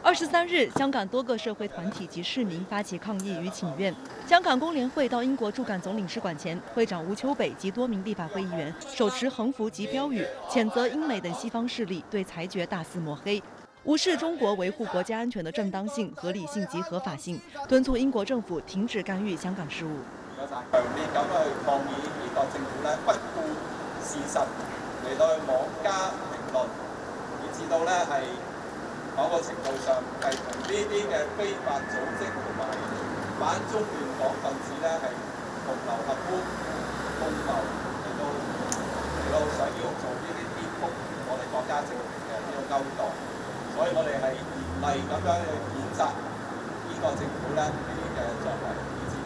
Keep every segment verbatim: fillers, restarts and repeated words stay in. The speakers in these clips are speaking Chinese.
二十三日，香港多个社会团体及市民发起抗议与请愿。香港工联会到英国驻港总领事馆前，会长吴秋北及多名立法会议员手持横幅及标语，谴责英美等西方势力对裁决大肆抹黑，无视中国维护国家安全的正当性、合理性及合法性，敦促英国政府停止干预香港事務。 強烈咁去抗議呢個政府咧不顧事實嚟到去妄加評論，以至到咧係某個程度上係同呢啲嘅非法組織同埋反中亂港分子咧係同流合污、共謀嚟到嚟到想要做呢啲顛覆我哋國家政權嘅呢個勾當，所以我哋係嚴厲咁樣去譴責呢個政府咧呢啲嘅作為。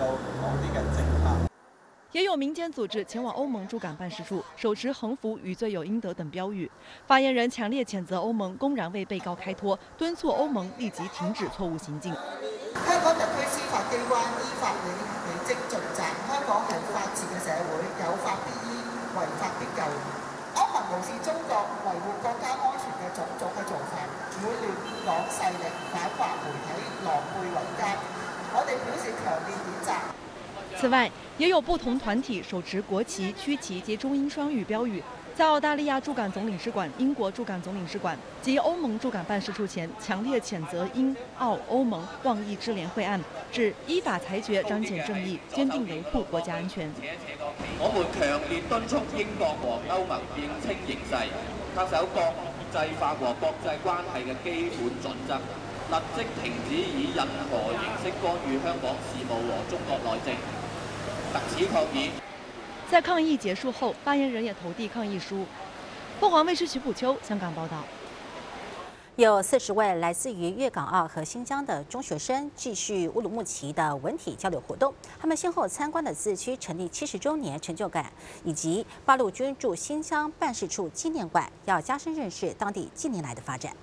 也有民间组织前往欧盟驻港办事处，手持横幅与罪有应得等标语。发言人强烈谴责欧盟公然为被告开脱，敦促欧盟立即停止错误行径。 香港特區司法機關依法履履職盡責，香港係法治嘅社會，有法必依，違法必究。歐盟無視中國維護國家安全嘅種種嘅做法，擾亂港勢力，反華媒體，狼狽為奸。 我哋表示強烈譴責。 此外，也有不同团体手持国旗、区旗及中英双语标语，在澳大利亚驻港总领事馆、英国驻港总领事馆及欧盟驻港办事处前，强烈谴责英、澳、欧盟妄议支联会案，指依法裁决彰顯正義，堅定維護國家安全。 我們強烈敦促英國和歐盟認清形勢，恪守國際法和國際關係嘅基本準則。 立即停止以任何形式干預香港事務和中國內政，特此抗議。 在抗議結束後，發言人也投遞抗議書。鳳凰衛視徐普秋香港報道。 有四十位來自於粵港澳和新疆的中學生繼續烏魯木齊的文體交流活動。他們先後參觀了自治區成立七十週年成就感，以及八路軍駐新疆辦事處紀念館，要加深認識當地近年來的發展。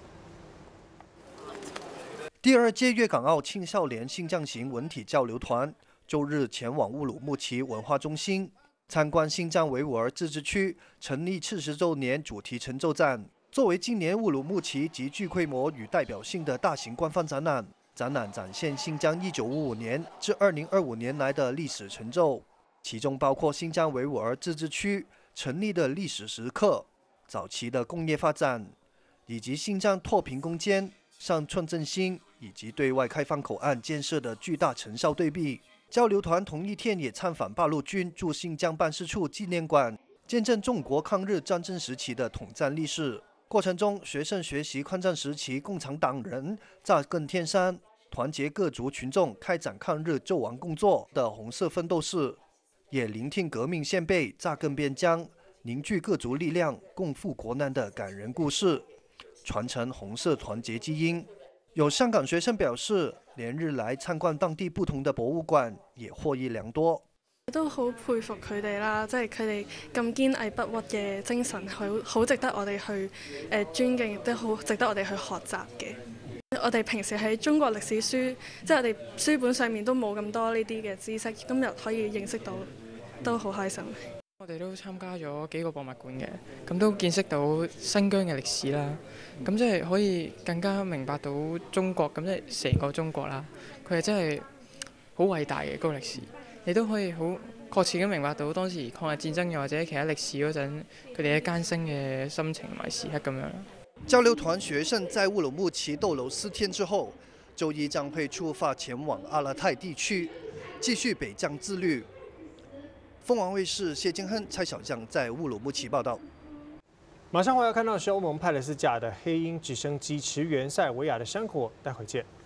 第二屆粵港澳青少年新疆行文體交流團周日前往烏魯木齊文化中心參觀新疆維吾爾自治區成立七十週年主題成就展。作為今年烏魯木齊極具規模與代表性的大型官方展覽，展覽展現新疆一九五五年至二零二五年來的歷史成就，其中包括新疆維吾爾自治區成立的歷史時刻、早期的工業發展，以及新疆脫貧攻堅、上村振興。 以及對外開放口岸建設的巨大成效對比。交流團同一天也參訪八路軍駐新疆辦事處紀念館，見證中國抗日戰爭時期的統戰歷史。過程中，學生學習抗戰時期共產黨人扎根天山、團結各族群眾開展抗日救亡工作的紅色奮鬥史，也聆聽革命先輩扎根邊疆、凝聚各族力量共赴國難的感人故事，傳承紅色團結基因。 有香港學生表示，連日來參觀當地不同的博物館，也獲益良多。 都好佩服佢哋啦，即係佢哋咁堅毅不屈嘅精神，好好值得我哋去誒尊敬，亦都好值得我哋去學習嘅。我哋平時喺中國歷史書，即係我哋書本上面都冇咁多呢啲嘅知識，今日可以認識到，都好開心。 我哋都參加咗幾個博物館嘅，咁都見識到新疆嘅歷史啦。咁即係可以更加明白到中國，咁即係成個中國啦。佢係真係好偉大嘅嗰個歷史，你都可以好確切咁明白到當時抗日戰爭又或者其他歷史嗰陣佢哋嘅艱辛嘅心情同埋時刻咁樣。 交流團學生在烏魯木齊逗留四天之後，週一將會出發前往阿勒泰地區，繼續北疆之旅。 鳳凰衛視謝金亨、蔡小將在烏魯木齊報道。 馬上我要看到是歐盟派的是架的黑鷹直升機馳援塞爾維亞的山火，待會見。